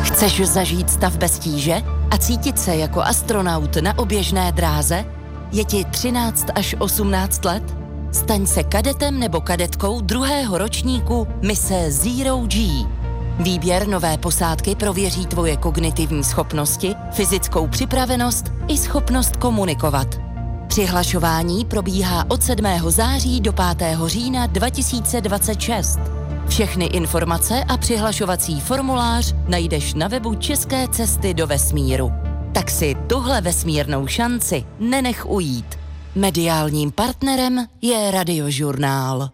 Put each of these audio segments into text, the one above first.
Chceš zažít stav bez tíže a cítit se jako astronaut na oběžné dráze? Je ti 13 až 18 let? Staň se kadetem nebo kadetkou druhého ročníku mise Zero G. Výběr nové posádky prověří tvoje kognitivní schopnosti, fyzickou připravenost i schopnost komunikovat. Přihlašování probíhá od 7. září do 5. října 2026. Všechny informace a přihlašovací formulář najdeš na webu České cesty do vesmíru. Tak si tuhle vesmírnou šanci nenech ujít. Mediálním partnerem je Radiožurnál.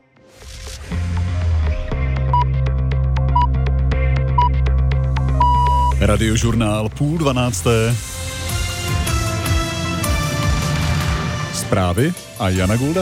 Radiožurnál 11:30. Zprávy a Jana Gulda.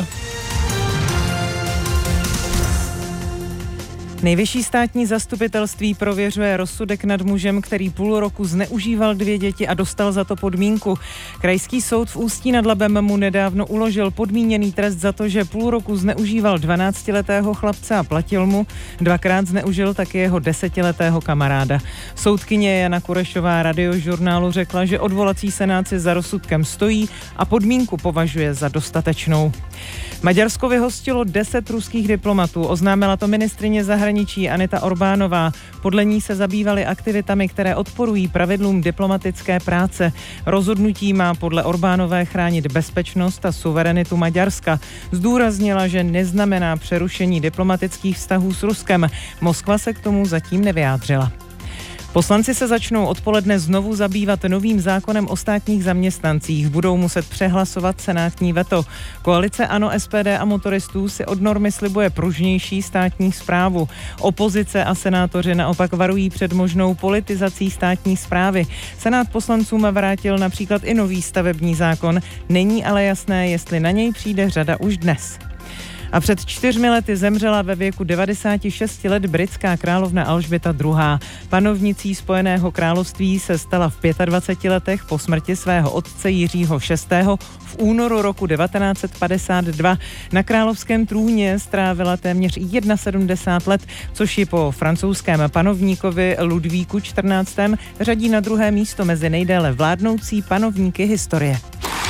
Nejvyšší státní zastupitelství prověřuje rozsudek nad mužem, který půl roku zneužíval 2 děti a dostal za to podmínku. Krajský soud v Ústí nad Labem mu nedávno uložil podmíněný trest za to, že půl roku zneužíval 12letého chlapce a platil mu. 2krát zneužil taky jeho 10letého kamaráda. Soudkyně Jana Kurešová Radiožurnálu řekla, že odvolací senát si za rozsudkem stojí a podmínku považuje za dostatečnou. Maďarsko vyhostilo 10 ruských diplomatů, oznámila to ministryně zahraničí Anita Orbánová. Podle ní se zabývali aktivitami, které odporují pravidlům diplomatické práce. Rozhodnutí má podle Orbánové chránit bezpečnost a suverenitu Maďarska. Zdůraznila, že neznamená přerušení diplomatických vztahů s Ruskem. Moskva se k tomu zatím nevyjádřila. Poslanci se začnou odpoledne znovu zabývat novým zákonem o státních zaměstnancích. Budou muset přehlasovat senátní veto. Koalice ANO, SPD a motoristů si od normy slibuje pružnější státní správu. Opozice a senátoři naopak varují před možnou politizací státní správy. Senát poslancům vrátil například i nový stavební zákon. Není ale jasné, jestli na něj přijde řada už dnes. A před 4 lety zemřela ve věku 96 let britská královna Alžběta II. Panovnicí Spojeného království se stala v 25 letech po smrti svého otce Jiřího VI. V únoru roku 1952. Na královském trůně strávila téměř 71 let, což ji po francouzském panovníkovi Ludvíku XIV. Řadí na 2. místo mezi nejdéle vládnoucí panovníky historie.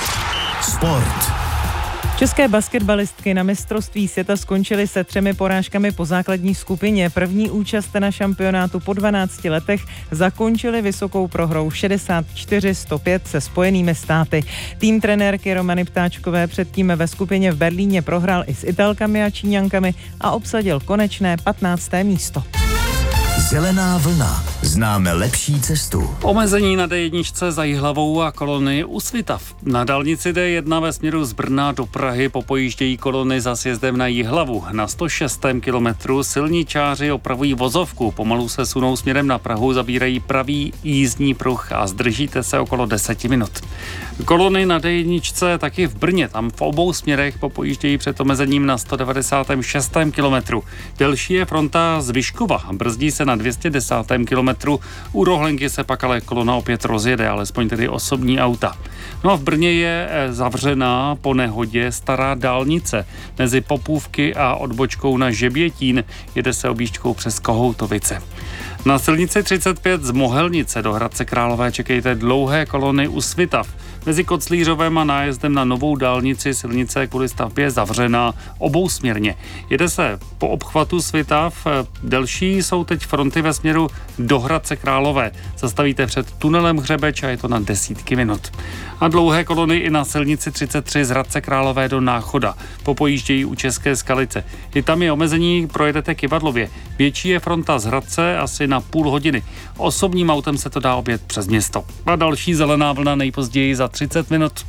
Sport. České basketbalistky na mistrovství světa skončily se 3 porážkami po základní skupině. První účast na šampionátu po 12 letech zakončily vysokou prohrou 64-105 se Spojenými státy. Tým trenérky Romany Ptáčkové předtím ve skupině v Berlíně prohrál i s Italkami a Číňankami a obsadil konečné 15. místo. Zelená vlna. Známe lepší cestu. Omezení na D1 za Jihlavou a kolony u Svitav. Na dálnici D1 ve směru z Brna do Prahy popojíždějí kolony za sjezdem na Jihlavu. Na 106. kilometru silničáři opravují vozovku. Pomalu se sunou směrem na Prahu, zabírají pravý jízdní pruh a zdržíte se okolo 10 minut. Kolony na D1 taky v Brně. Tam v obou směrech popojíždějí před omezením na 196. kilometru. Delší je fronta z Vyškova. Brzdí se na 210. kilometru. U Rohlenky se pak ale kolona opět rozjede, alespoň tedy osobní auta. No a v Brně je zavřená po nehodě stará dálnice mezi Popůvky a odbočkou na Žebětín. Jede se objížďkou přes Kohoutovice. Na silnici 35 z Mohelnice do Hradce Králové čekejte dlouhé kolony u Svitav. Mezi Koclířovem a nájezdem na novou dálnici silnice kvůli stavbě zavřená obousměrně. Jede se po obchvatu Svitav, delší jsou teď fronty ve směru do Hradce Králové. Zastavíte před tunelem Hřebeč a je to na desítky minut. A dlouhé kolony i na silnici 33 z Hradce Králové do Náchoda. Popojíždějí u České Skalice. I tam je omezení, projedete Kyvadlově. Větší je fronta z Hradce asi na půl hodiny. Osobním autem se to dá objet přes město. A další zelená vlna nejpozději za 30 minut.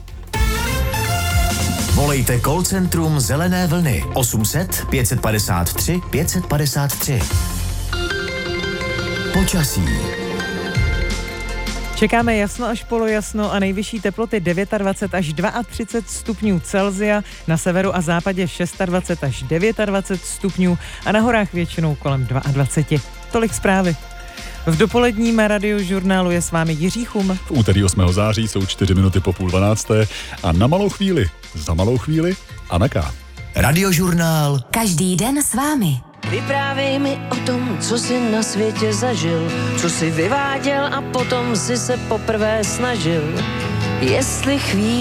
Volejte call centrum Zelené vlny 800 553 553. Počasí. Čekáme jasno až polojasno a nejvyšší teploty 29 až 32 stupňů Celsia, na severu a západě 26 až 29 stupňů a na horách většinou kolem 22. Tolik zprávy. V dopoledním Radiožurnálu je s vámi Jiří Chum. V úterý 8. září jsou 4 minuty po 11:30 a na malou chvíli, za malou chvíli Anna K. Radiožurnál. Každý den s vámi. Vyprávěj mi o tom, co jsi na světě zažil, co jsi vyváděl a potom si se poprvé snažil. Jestli chvíli